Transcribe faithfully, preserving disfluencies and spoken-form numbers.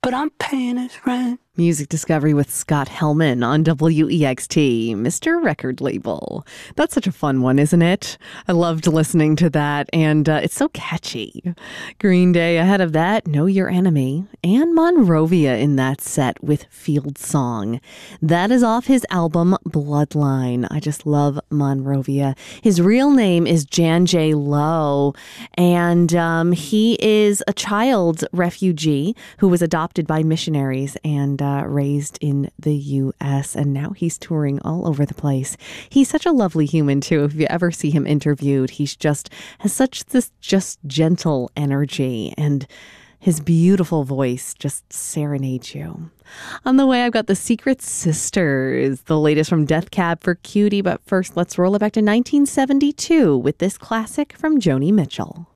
but I'm paying his rent. Music discovery with Scott Hellman on W E X T, Mister Record Label. That's such a fun one, isn't it? I loved listening to that, and uh, it's so catchy. Green Day ahead of that, Know Your Enemy, and Monrovia in that set with Field Song. That is off his album Bloodline. I just love Monrovia. His real name is Jan J. Lowe, and um, he is a child refugee who was adopted by missionaries and uh, raised in the U S, and now he's touring all over the place. He's such a lovely human, too. If you ever see him interviewed, he's just has such this just gentle energy, and his beautiful voice just serenades you. On the way, I've got the Secret Sisters, the latest from Death Cab for Cutie. But first, let's roll it back to nineteen seventy-two with this classic from Joni Mitchell.